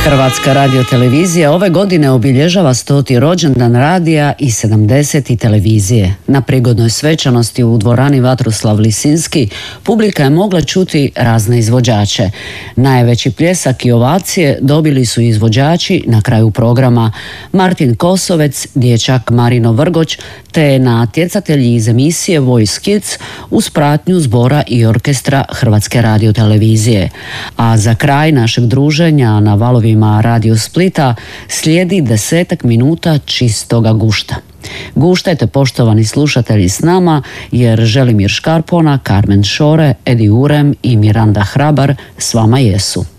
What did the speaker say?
Hrvatska radiotelevizija ove godine obilježava 100. rođendan radija i 70. televizije. Na prigodnoj svečanosti u dvorani Vatroslav Lisinski publika je mogla čuti razne izvođače. Najveći pljesak i ovacije dobili su izvođači na kraju programa Martin Kosovec, dječak Marino Vrgoć, te natjecatelji iz emisije Voice Kids uz pratnju zbora i orkestra Hrvatske radiotelevizije. A za kraj našeg druženja na valovima Radio Splita slijedi 10 minuta čistoga gušta. Guštajte, poštovani slušatelji, s nama, jer Želimir Škarpona, Carmen Šore, Edi Urem i Miranda Hrabar s vama jesu.